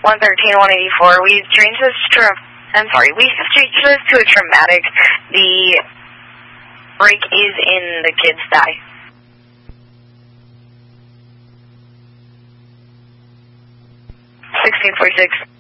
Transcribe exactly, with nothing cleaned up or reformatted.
one thirteen, one eighty-four. We've changed this to, I'm sorry, we've changed this to a traumatic. The break is in the kid's thigh. sixteen forty-six.